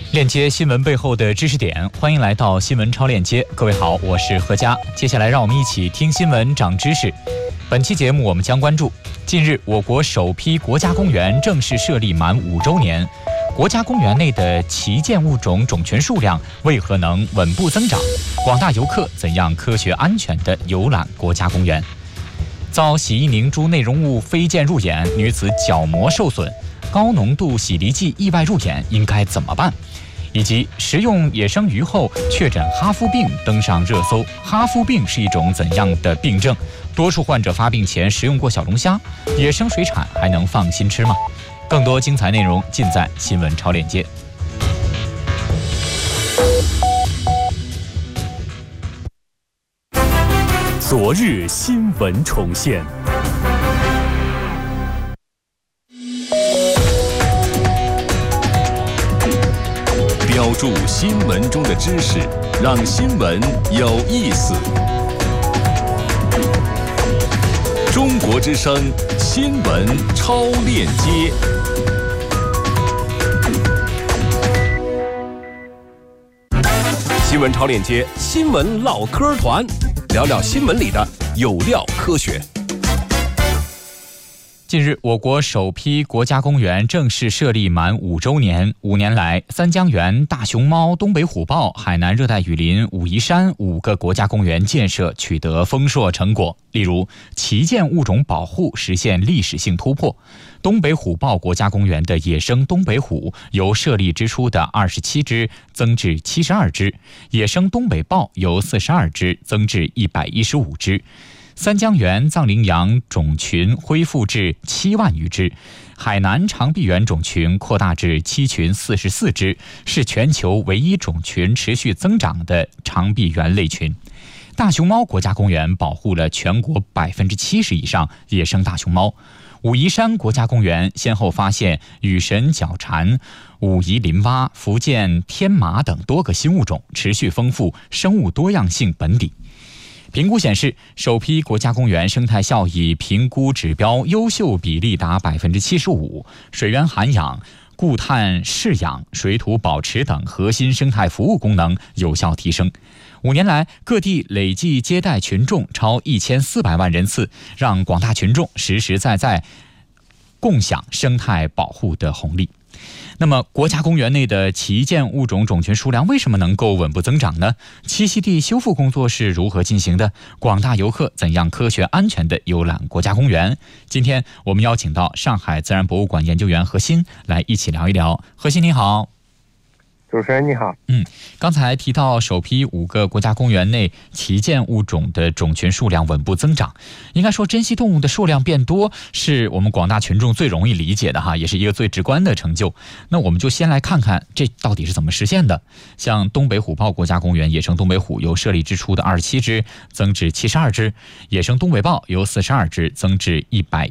链接新闻背后的知识点，欢迎来到新闻超链接。各位好，我是何佳。接下来让我们一起听新闻长知识。本期节目我们将关注：近日，我国首批国家公园正式设立满5周年，国家公园内的旗舰物种种群数量为何能稳步增长？广大游客怎样科学安全地游览国家公园？遭洗衣凝珠内容物飞溅入眼，女子角膜受损，高浓度洗涤剂意外入眼，应该怎么办？以及食用野生鱼后确诊哈夫病登上热搜，哈夫病是一种怎样的病症？多数患者发病前食用过小龙虾，野生水产还能放心吃吗？更多精彩内容尽在新闻超链接。 昨日新闻重现。标注新闻中的知识，让新闻有意思。中国之声新闻超链接。新闻超链接，新闻唠嗑团，聊聊新闻里的有料科学。 近日，我国首批国家公园正式设立满5周年。5年来，三江源、大熊猫、东北虎豹、海南热带雨林、武夷山5个国家公园建设取得丰硕成果。例如，旗舰物种保护实现历史性突破。东北虎豹国家公园的野生东北虎由设立之初的27只增至72只，野生东北豹由42只增至115只。三江源藏羚羊种群恢复至7万余只，海南长臂猿种群扩大至7群44只，是全球唯一种群持续增长的长臂猿类群。大熊猫国家公园保护了全国70%以上野生大熊猫。武夷山国家公园先后发现羽神角蝉、武夷林蛙、福建天马等多个新物种，持续丰富生物多样性本底。评估显示，首批国家公园生态效益评估指标优秀比例达75%，水源涵养、固碳释养、水土保持等核心生态服务功能有效提升。5年来，各地累计接待群众超1400万人次，让广大群众实实在在共享生态保护的红利。那么，国家公园内的旗舰物种种群数量为什么能够稳步增长呢？栖息地修复工作是如何进行的？广大游客怎样科学安全地游览国家公园？今天我们邀请到上海自然博物馆研究员何鑫来一起聊一聊。何鑫你好。 主持人你好。 刚才提到首批5个国家公园内旗舰物种的种群数量稳步增长，应该说珍稀动物的数量变多是我们广大群众最容易理解的哈，也是一个最直观的成就。那我们就先来看看这到底是怎么实现的。像东北虎豹国家公园野生东北虎由设立之初的27只增至72只，野生东北豹由42只增至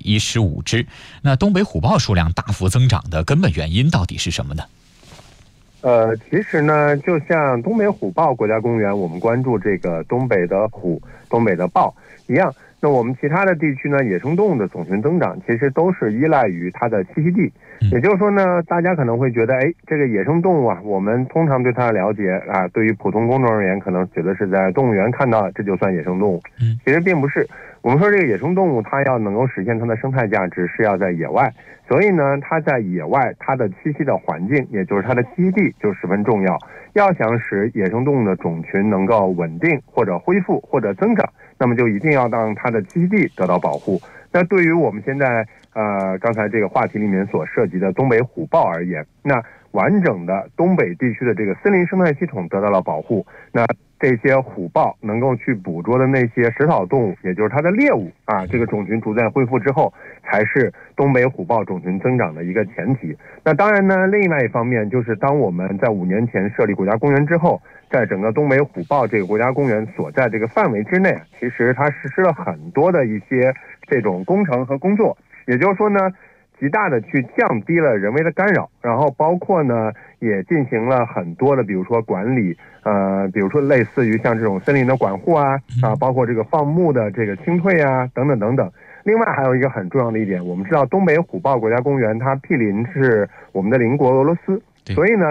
115只。那东北虎豹数量大幅增长的根本原因到底是什么呢？ 其实呢，就像东北虎豹国家公园，我们关注这个东北的虎、东北的豹一样，那我们其他的地区呢，野生动物的总群增长其实都是依赖于它的栖息地。也就是说呢，大家可能会觉得，这个野生动物啊，我们通常对它的了解啊，对于普通公众而言，可能觉得是在动物园看到，这就算野生动物。其实并不是。我们说这个野生动物，它要能够实现它的生态价值，是要在野外。所以呢，它在野外，它的栖息的环境，也就是它的栖息地就十分重要。要想使野生动物的种群能够稳定或者恢复或者增长，那么就一定要让它的栖息地得到保护。那对于我们现在刚才这个话题里面所涉及的东北虎豹而言，那完整的东北地区的这个森林生态系统得到了保护，那这些虎豹能够去捕捉的那些食草动物，也就是它的猎物啊，这个种群逐渐恢复之后，才是东北虎豹种群增长的一个前提。那当然呢，另外一方面就是当我们在5年前设立国家公园之后，在整个东北虎豹这个国家公园所在这个范围之内，其实它实施了很多的一些这种工程和工作，也就是说呢，极大的去降低了人为的干扰，然后包括呢也进行了很多的比如说管理，比如说类似于像这种森林的管护啊，包括这个放牧的这个清退啊等等等等。另外还有一个很重要的一点，我们知道东北虎豹国家公园它毗邻是我们的邻国俄罗斯，所以呢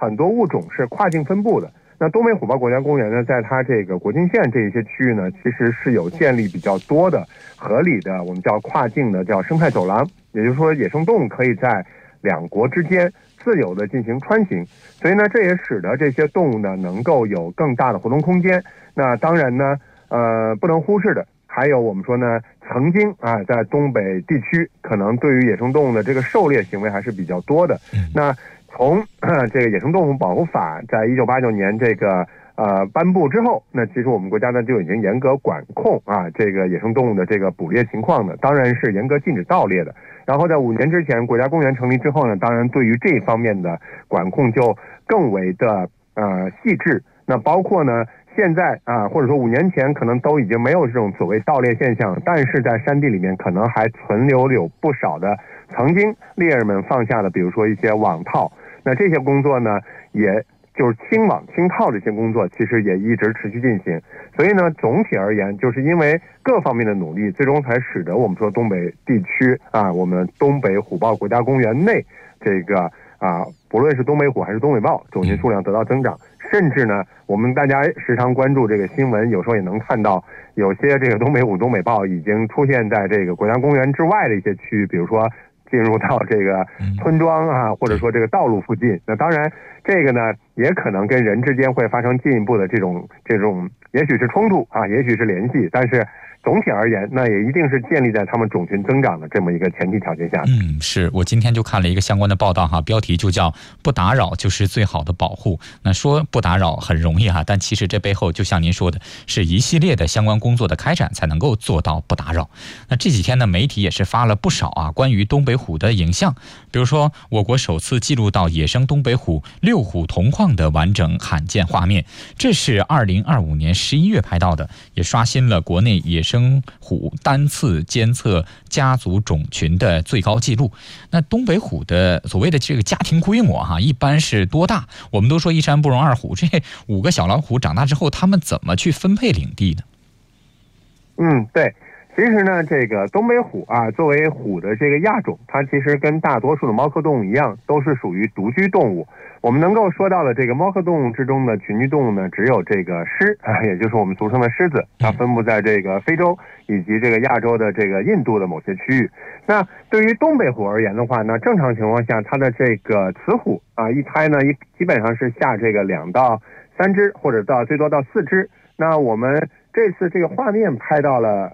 很多物种是跨境分布的。那东北虎豹国家公园呢，在它这个国境线这一些区域呢，其实是有建立比较多的合理的我们叫跨境的叫生态走廊，也就是说野生动物可以在两国之间自由的进行穿行，所以呢，这也使得这些动物呢能够有更大的活动空间。那当然呢，不能忽视的还有我们说呢，曾经啊在东北地区可能对于野生动物的这个狩猎行为还是比较多的。那从这个野生动物保护法在1989年这个颁布之后，那其实我们国家呢就已经严格管控啊这个野生动物的这个捕猎情况的，当然是严格禁止盗猎的。然后在5年之前国家公园成立之后呢，当然对于这方面的管控就更为的细致。那包括呢现在或者说5年前可能都已经没有这种所谓盗猎现象，但是在山地里面可能还存留有不少的曾经猎人们放下的，比如说一些网套。那这些工作呢，也就是清网清套这些工作，其实也一直持续进行。所以呢，总体而言，就是因为各方面的努力，最终才使得我们说东北地区我们东北虎豹国家公园内这个不论是东北虎还是东北豹，种群数量得到增长。甚至呢，我们大家时常关注这个新闻，有时候也能看到有些这个东北虎、东北豹已经出现在这个国家公园之外的一些区域，比如说进入到这个村庄或者说这个道路附近。那当然，这个呢也可能跟人之间会发生进一步的这种，也许是冲突也许是联系，但是总体而言，那也一定是建立在他们种群增长的这么一个前提条件下。 是我今天就看了一个相关的报道标题就叫不打扰就是最好的保护。那说不打扰很容易但其实这背后就像您说的，是一系列的相关工作的开展才能够做到不打扰。那这几天呢，媒体也是发了不少关于东北虎的影像，比如说我国首次记录到野生东北虎6虎同框的完整罕见画面，这是2025年11月拍到的，也刷新了国内野生虎单次监测家族种群的最高纪录。那东北虎的所谓的这个家庭规模一般是多大？我们都说一山不容二虎，这5个小老虎长大之后，他们怎么去分配领地呢？ 对。其实呢，这个东北虎作为虎的这个亚种，它其实跟大多数的猫科动物一样，都是属于独居动物。我们能够说到的这个猫科动物之中的群居动物呢，只有这个狮也就是我们俗称的狮子，它分布在这个非洲以及这个亚洲的这个印度的某些区域。那对于东北虎而言的话呢，正常情况下，它的这个雌虎一胎呢，基本上是下这个2到3只，或者最多到4只。那我们这次这个画面拍到了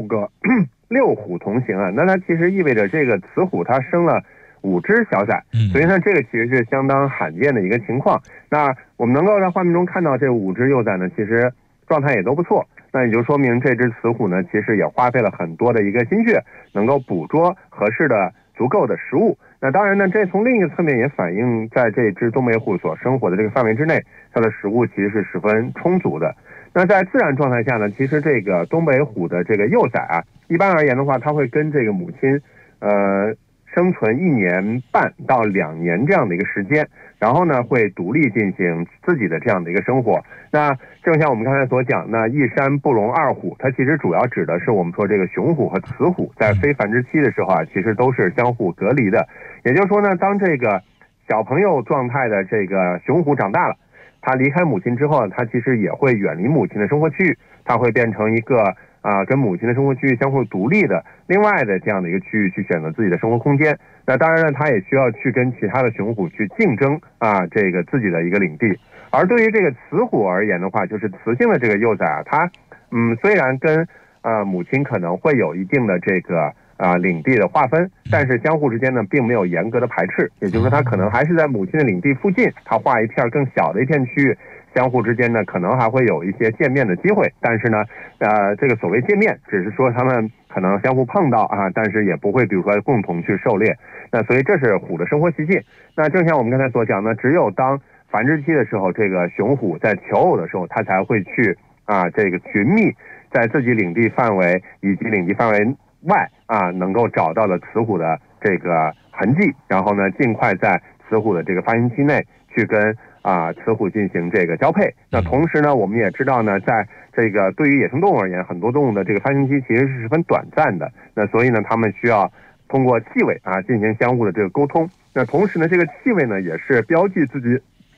6虎同行那它其实意味着这个雌虎它生了5只小崽，所以呢，这个其实是相当罕见的一个情况。那我们能够在画面中看到这5只幼崽呢，其实状态也都不错。那也就说明这只雌虎呢，其实也花费了很多的一个心血，能够捕捉合适的足够的食物。那当然呢，这从另一个侧面也反映在这只东北虎所生活的这个范围之内，它的食物其实是十分充足的。那在自然状态下呢，其实这个东北虎的这个幼崽一般而言的话，它会跟这个母亲生存1年半到2年这样的一个时间，然后呢会独立进行自己的这样的一个生活。那正像我们刚才所讲，那一山不容二虎，它其实主要指的是我们说这个雄虎和雌虎在非繁殖期的时候其实都是相互隔离的。也就是说呢，当这个小朋友状态的这个雄虎长大了，它离开母亲之后，它其实也会远离母亲的生活区域，它会变成一个跟母亲的生活区域相互独立的另外的这样的一个区域去选择自己的生活空间。那当然呢，它也需要去跟其他的雄虎去竞争这个自己的一个领地。而对于这个雌虎而言的话，就是雌性的这个幼崽它虽然跟母亲可能会有一定的这个领地的划分，但是相互之间呢并没有严格的排斥，也就是说它可能还是在母亲的领地附近，它划一片更小的一片区域，相互之间呢可能还会有一些见面的机会。但是呢这个所谓见面只是说他们可能相互碰到但是也不会比如说共同去狩猎。那所以这是虎的生活习性。那正像我们刚才所讲呢，只有当繁殖期的时候，这个雄虎在求偶的时候，它才会去这个寻觅在自己领地范围以及领地范围外能够找到了雌虎的这个痕迹，然后呢尽快在雌虎的这个发情期内去跟雌虎进行这个交配。那同时呢，我们也知道呢，在这个对于野生动物而言，很多动物的这个发情期其实是十分短暂的。那所以呢，它们需要通过气味进行相互的这个沟通。那同时呢，这个气味呢也是标记自己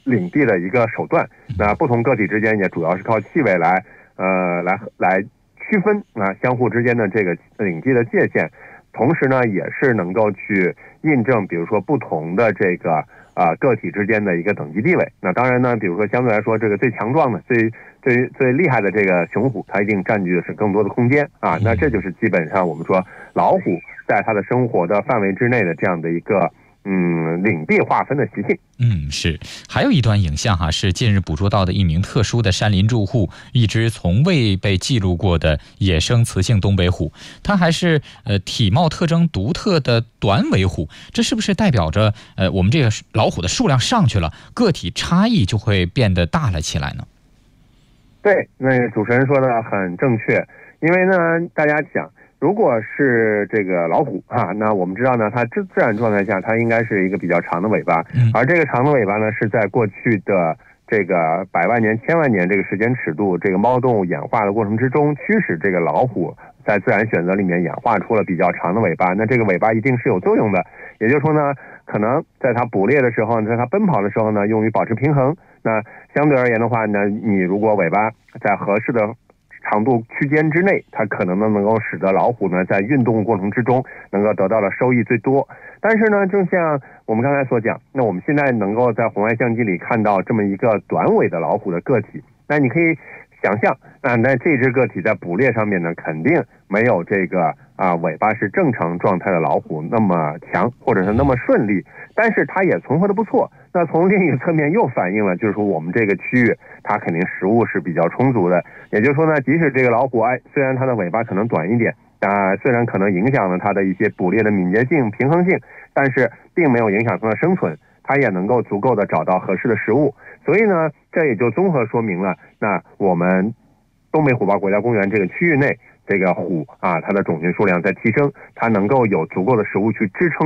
领地的一个手段。那不同个体之间也主要是靠气味来区分相互之间的这个领地的界限，同时呢也是能够去印证，比如说不同的这个个体之间的一个等级地位。那当然呢，比如说相对来说，这个最强壮的、最厉害的这个雄虎，它一定占据的是更多的空间啊。那这就是基本上我们说老虎在它的生活的范围之内的这样的一个领地划分的习性。 是。还有一段影像是近日捕捉到的一名特殊的山林住户，一只从未被记录过的野生雌性东北虎，它还是体貌特征独特的短尾虎。这是不是代表着我们这个老虎的数量上去了，个体差异就会变得大了起来呢？ 对，那个主持人说的很正确。因为呢，大家想，如果是这个老虎那我们知道呢，它自然状态下它应该是一个比较长的尾巴，而这个长的尾巴呢是在过去的这个百万年、千万年这个时间尺度，这个猫动物演化的过程之中，驱使这个老虎在自然选择里面演化出了比较长的尾巴。那这个尾巴一定是有作用的，也就是说呢，可能在它捕猎的时候，在它奔跑的时候呢，用于保持平衡。那相对而言的话呢，你如果尾巴在合适的长度区间之内，它可能能够使得老虎呢在运动过程之中能够得到的收益最多。但是呢，正像我们刚才所讲，那我们现在能够在红外相机里看到这么一个短尾的老虎的个体，那你可以想象，那这只个体在捕猎上面呢，肯定没有这个尾巴是正常状态的老虎那么强，或者是那么顺利，但是它也存活的不错。那从另一个侧面又反映了，就是说我们这个区域它肯定食物是比较充足的。也就是说呢，即使这个老虎虽然它的尾巴可能短一点，虽然可能影响了它的一些捕猎的敏捷性、平衡性，但是并没有影响它的生存，它也能够足够的找到合适的食物。所以呢，这也就综合说明了，那我们东北虎豹国家公园这个区域内，这个虎它的种群数量在提升，它能够有足够的食物去支撑